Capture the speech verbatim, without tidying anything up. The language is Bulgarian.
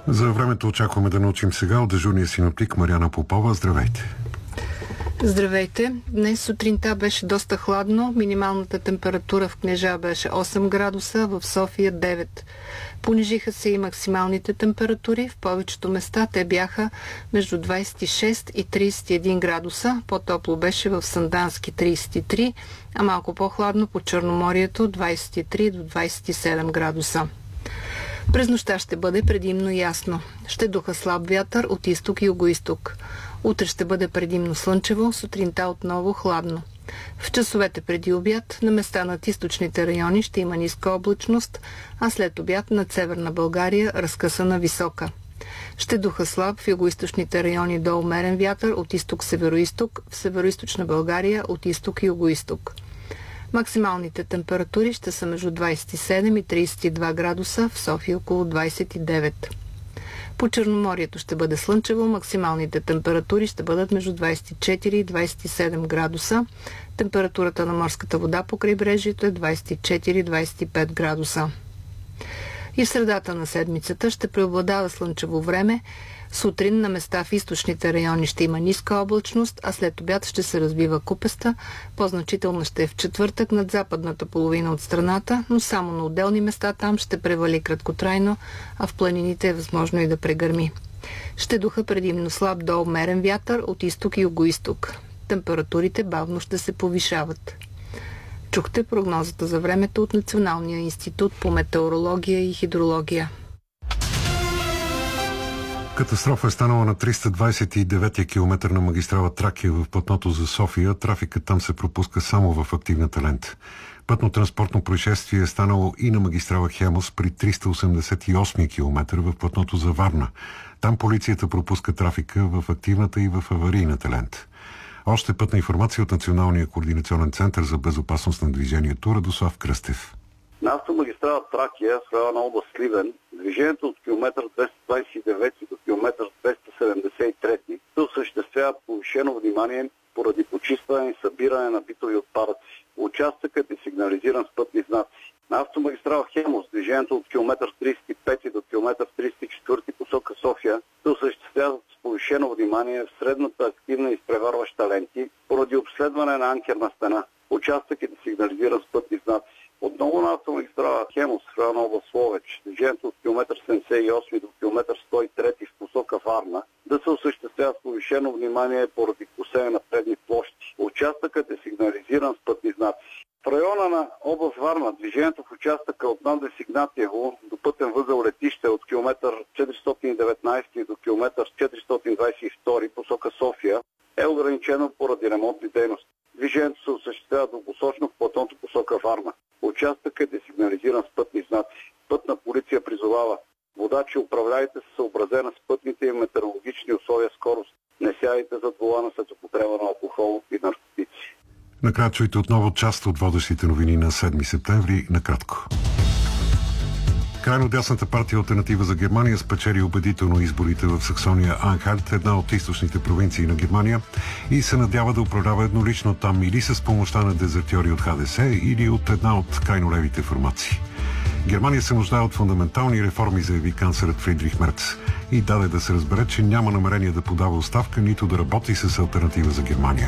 За времето очакваме да научим сега от дежурния синоптик Мариана Попова. Здравейте! Здравейте! Днес сутринта беше доста хладно. Минималната температура в Кнежа беше осем градуса, в София девет. Понижиха се и максималните температури. В повечето места те бяха между двадесет и шест и тридесет и един градуса. По-топло беше в Сандански тридесет и три, а малко по-хладно по Черноморието двадесет и три до двадесет и седем градуса. През нощта ще бъде предимно ясно. Ще духа слаб вятър от изток и югоизток. Утре ще бъде предимно слънчево, сутринта отново хладно. В часовете преди обяд на места над източните райони ще има ниска облачност, а след обяд над северна България разкъсана висока. Ще духа слаб в югоизточните райони до умерен вятър от изток-североизток, в североизточна България от изток и югоизток. Максималните температури ще са между двадесет и седем и тридесет и два градуса, в София около двадесет и девет. По Черноморието ще бъде слънчево, максималните температури ще бъдат между двадесет и четири и двадесет и седем градуса. Температурата на морската вода по крайбрежието е двадесет и четири до двадесет и пет градуса. И в средата на седмицата ще преобладава слънчево време. Сутрин на места в източните райони ще има ниска облачност, а след обяд ще се разбива купеста. По-значителна ще е в четвъртък над западната половина от страната, но само на отделни места там ще превали краткотрайно, а в планините е възможно и да прегърми. Ще духа предимно слаб до умерен вятър от изток и югоизток. Температурите бавно ще се повишават. Чухте прогнозата за времето от Националния институт по метеорология и хидрология. Катастрофа е станала на триста двадесет и деветия километър на магистрала Тракия в платното за София. Трафикът там се пропуска само в активната лента. Пътно-транспортно происшествие е станало и на магистрала Хемус при триста осемдесет и осми километър в платното за Варна. Там полицията пропуска трафика в активната и в аварийната лента. Още пътна информация от Националния координационен център за безопасност на движението. Радослав Кръстев. На автомагистрала Тракия, в района област Сливен, движението от километър двеста двадесет и девети до километър двеста седемдесет и трети се осъществява повишено внимание поради почистване и събиране на битови отпадъци. Участъкът е сигнализиран с пътни знаци. На автомагистрала Хемус, движението от километър тридесет и пети до километър тридесет и четвърти посока София се осъществява с повишено внимание в средната активна изпреварваща ленти поради обследване на анкерна стена. Участъкът е сигнализиран с пътни знаци. Отново на автомагистрала Хемус в района област Ловеч, движението от километър седемдесет и осми до километър сто и трети в посока Варна да се осъществява с повишено внимание поради косене на предни площи. Участъкът е сигнализиран с пътни знаци. В района на област Варна движението в участъка от Нанде Игнатиево до пътен възел Летище от километър четиристотин и деветнадесети до километър четиристотин двадесет и втори посока София е ограничено поради ремонтни дейности. Движението се осъществява двупосочно в платното посока Варна. Участъкът е сигнализиран с пътни знаци. Пътна полиция призовава: водачи, управляйте се съобразена с пътните и метеорологични условия скорост. Не сядайте зад волана след употреба на алкохол и наркотици. Накрая чуйте отново част от водещите новини на седми септември. Накратко. Крайно дясната партия Алтернатива за Германия спечели убедително изборите в Саксония-Анхальт, една от източните провинции на Германия, и се надява да управлява еднолично там или с помощта на дезертьори от ХДС, или от една от крайно левите формации. Германия се нуждае от фундаментални реформи, заяви канцлерът Фридрих Мерц, и даде да се разбере, че няма намерение да подава оставка, нито да работи с Алтернатива за Германия.